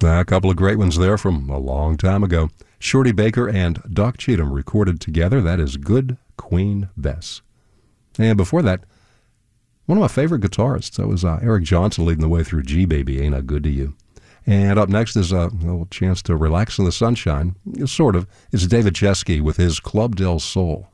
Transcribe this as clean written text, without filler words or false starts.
A couple of great ones there from a long time ago. Shorty Baker and Doc Cheatham recorded together. That is Good Queen Bess. And before that, one of my favorite guitarists. That was Eric Johnson leading the way through G Baby, Ain't I Good to You. And up next is a little chance to relax in the sunshine, sort of. It's David Chesky with his Club Del Sol.